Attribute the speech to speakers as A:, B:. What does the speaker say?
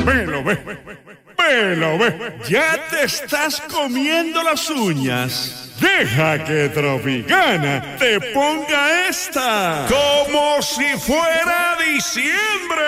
A: Velo, ve. Ya te estás comiendo las uñas. Deja que Tropicana te ponga esta. Como si fuera diciembre.